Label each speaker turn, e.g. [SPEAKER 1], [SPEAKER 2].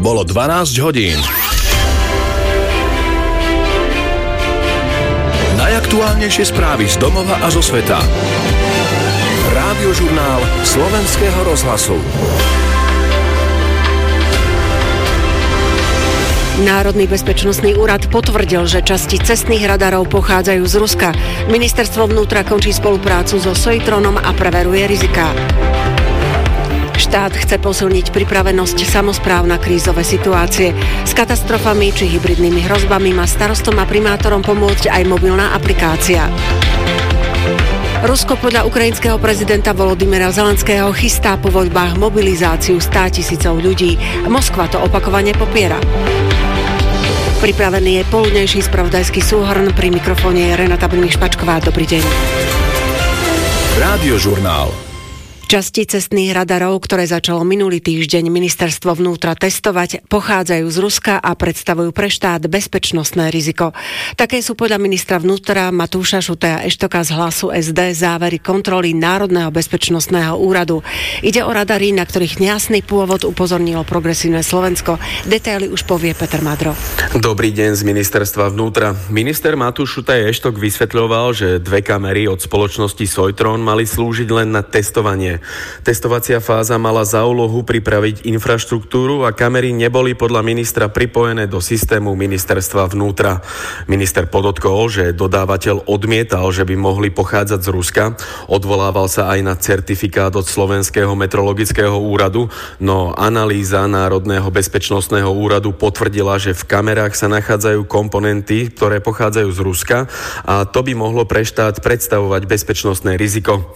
[SPEAKER 1] Bolo 12 hodín. Najaktuálnejšie správy z domova a zo sveta. Rádiožurnál Slovenského rozhlasu.
[SPEAKER 2] Národný bezpečnostný úrad potvrdil, že časti cestných radarov pochádzajú z Ruska. Ministerstvo vnútra končí spoluprácu so Soitronom a preveruje riziká. Štát chce posilniť pripravenosť samospráv na krízové situácie. S katastrofami či hybridnými hrozbami má starostom a primátorom pomôcť aj mobilná aplikácia. Rusko podľa ukrajinského prezidenta Volodymyra Zelenského chystá po voľbách mobilizáciu 100 000 ľudí. Moskva to opakovane popiera. Pripravený je poludnejší spravodajský súhrn, pri mikrofóne je Renata Brmiš-Pačková. Dobrý deň.
[SPEAKER 1] Rádiožurnál.
[SPEAKER 2] Časti cestných radarov, ktoré začalo minulý týždeň ministerstvo vnútra testovať, pochádzajú z Ruska a predstavujú pre štát bezpečnostné riziko. Také sú podľa ministra vnútra Matúša Šuteja Eštoka z Hlasu SD závery kontroly Národného bezpečnostného úradu. Ide o radary, na ktorých nejasný pôvod upozornilo Progresívne Slovensko. Detaily už povie Peter Madro.
[SPEAKER 3] Dobrý deň z ministerstva vnútra. Minister Matúš Šutej Eštok vysvetľoval, že 2 kamery od spoločnosti Soitron mali slúžiť len na testovanie. Testovacia fáza mala za úlohu pripraviť infraštruktúru a kamery neboli podľa ministra pripojené do systému ministerstva vnútra. Minister podotkol, že dodávateľ odmietal, že by mohli pochádzať z Ruska. Odvolával sa aj na certifikát od Slovenského metrologického úradu, no analýza Národného bezpečnostného úradu potvrdila, že v kamerách sa nachádzajú komponenty, ktoré pochádzajú z Ruska a to by mohlo pre štát predstavovať bezpečnostné riziko.